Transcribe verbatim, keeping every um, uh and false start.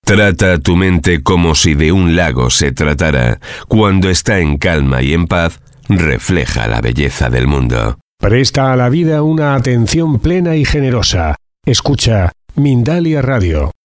Trata tu mente como si de un lago se tratara. Cuando está en calma y en paz, refleja la belleza del mundo. Presta a la vida una atención plena y generosa. Escucha Mindalia Radio.